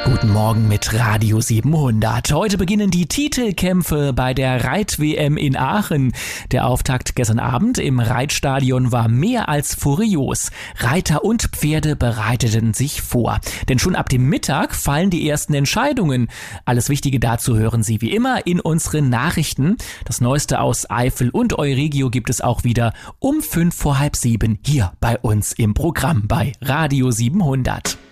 Guten Morgen mit Radio 700. Heute beginnen die Titelkämpfe bei der Reit-WM in Aachen. Der Auftakt gestern Abend im Reitstadion war mehr als furios. Reiter und Pferde bereiteten sich vor. Denn schon ab dem Mittag fallen die ersten Entscheidungen. Alles Wichtige dazu hören Sie wie immer in unseren Nachrichten. Das Neueste aus Eifel und Euregio gibt es auch wieder um 6:55 hier bei uns im Programm bei Radio 700.